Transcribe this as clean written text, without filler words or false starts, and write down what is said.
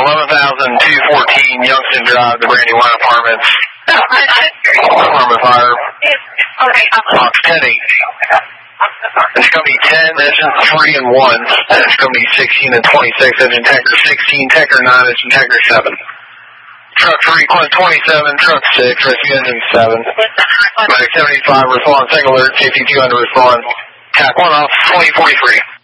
11,214 Youngston Drive, the Brandywine Apartments. Apartment fire. Box 10-8. It's going to be 10, engine 3 and 1. It's going to be 16 and 26, engine Tecker 16, Tecker 9, engine Tecker 7. Truck 3, Clint 27, truck 6, rescue engine 7. Medic 75, respond, single alert, safety 200, respond. TAC 1 off, 2043.